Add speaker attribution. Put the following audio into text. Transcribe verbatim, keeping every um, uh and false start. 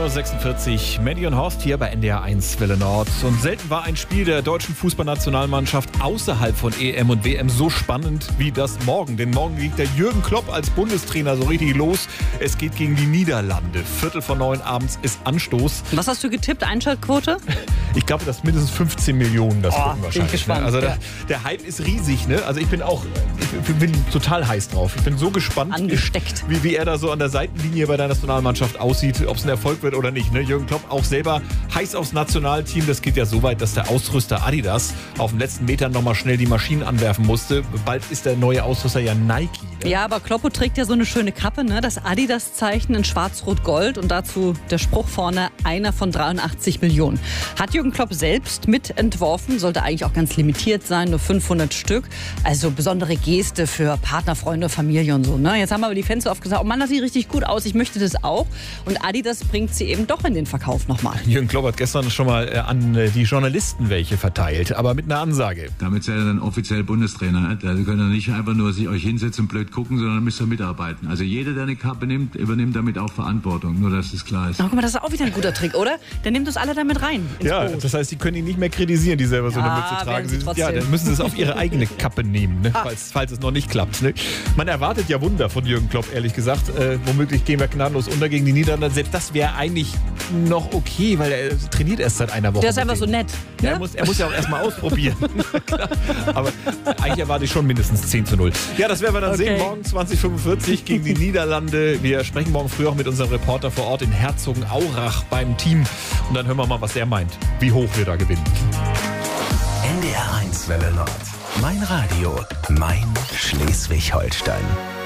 Speaker 1: Uhr sechsundvierzig, Mandy und Horst hier bei N D R eins Welle Nord. Und selten war ein Spiel der deutschen Fußballnationalmannschaft außerhalb von E M und W M so spannend wie das morgen. Denn morgen liegt der Jürgen Klopp als Bundestrainer so richtig los. Es geht gegen die Niederlande. Viertel vor neun abends ist Anstoß.
Speaker 2: Was hast du getippt? Einschaltquote?
Speaker 1: Ich glaube, dass mindestens fünfzehn Millionen das
Speaker 2: oh,
Speaker 1: gucken wahrscheinlich.
Speaker 2: Gespannt,
Speaker 1: ne? Also
Speaker 2: ja.
Speaker 1: der, der Hype ist riesig. Ne? Also ich bin auch, ich bin total heiß drauf. Ich bin so gespannt,
Speaker 2: Angesteckt.
Speaker 1: Wie, wie er da so an der Seitenlinie bei der Nationalmannschaft aussieht, ob es ein Erfolg wird oder nicht. Ne? Jürgen Klopp auch selber heiß aufs Nationalteam. Das geht ja so weit, dass der Ausrüster Adidas auf den letzten Metern nochmal schnell die Maschinen anwerfen musste. Bald ist der neue Ausrüster ja Nike. Ne?
Speaker 2: Ja, aber Kloppo trägt ja so eine schöne Kappe, ne? Das Adidas-Zeichen in schwarz-rot-gold und dazu der Spruch vorne, einer von dreiundachtzig Millionen. Hat Jürgen Klopp selbst mitentworfen, sollte eigentlich auch ganz limitiert sein, nur fünfhundert Stück. Also besondere Geste für Partner, Freunde, Familie und so. Ne? Jetzt haben aber die Fans so oft gesagt, oh Mann, das sieht richtig gut aus, ich möchte das auch. Und Adidas bringt sie eben doch in den Verkauf nochmal.
Speaker 1: Jürgen Klopp hat gestern schon mal äh, an äh, die Journalisten welche verteilt, aber mit einer Ansage.
Speaker 3: Damit seid ihr dann offiziell Bundestrainer. Da könnt ihr nicht einfach nur sich euch hinsetzen und blöd gucken, sondern müsst ihr mitarbeiten. Also jeder, der eine Kappe nimmt, übernimmt damit auch Verantwortung. Nur, dass das klar ist.
Speaker 2: Na, guck mal, das ist auch wieder ein guter Trick, oder? Der nimmt uns alle damit rein. ins
Speaker 1: Ja,
Speaker 2: Boot.
Speaker 1: das heißt, sie können ihn nicht mehr kritisieren, die selber so eine
Speaker 2: Ja,
Speaker 1: Mütze tragen.
Speaker 2: werden sie
Speaker 1: Sie,
Speaker 2: trotzdem.
Speaker 1: ja, dann müssen sie es auf ihre eigene Kappe nehmen, ne?
Speaker 2: Ah.
Speaker 1: falls, falls es noch nicht klappt. Ne? Man erwartet ja Wunder von Jürgen Klopp, ehrlich gesagt. Äh, womöglich gehen wir gnadenlos unter gegen die Niederlande. Selbst das wäre eigentlich noch okay, weil er trainiert erst seit einer Woche.
Speaker 2: Der ist einfach so
Speaker 1: mit
Speaker 2: nett.
Speaker 1: denen.
Speaker 2: Ne?
Speaker 1: Ja, er, muss, er muss ja auch erstmal ausprobieren. Klar. Aber eigentlich erwarte ich schon mindestens zehn zu null. Ja, das werden wir dann
Speaker 2: Okay.
Speaker 1: sehen, morgen zwanzig fünfundvierzig gegen die Niederlande. Wir sprechen morgen früh auch mit unserem Reporter vor Ort in Herzogenaurach beim Team. Und dann hören wir mal, was der meint, wie hoch wir da gewinnen.
Speaker 4: N D R eins Welle Nord. Mein Radio, mein Schleswig-Holstein.